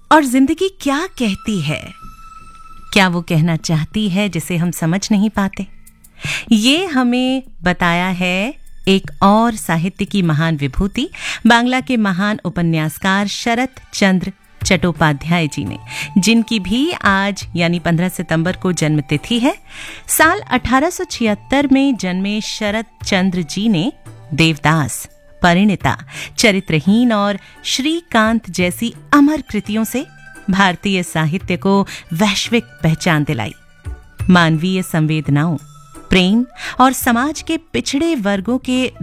और जिंदगी क्या कहती है, क्या वो कहना चाहती है जिसे हम समझ नहीं पाते? ये हमें बताया है एक और साहित्य की महान विभूति, बांग्ला के महान उपन्यासकार शरत चंद्र चट्टोपाध्याय जी ने, जिनकी भी आज यानी 15 सितंबर को जन्मतिथि है। साल 1876 में जन्मे शरत चंद्र जी ने देवदास, परिणीता, चरित्रहीन और श्रीकांत जैसी अमर कृतियों से भारतीय साहित्य को वैश्विक पहचान दिलाई। मानवीय संवेदनाओं, प्रेम और समाज के पिछड़े वर्गों के